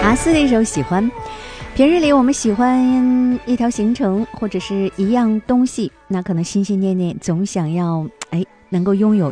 阿四的一首《喜欢》。平日里我们喜欢一条行程或者是一样东西，那可能心心念念总想要能够拥有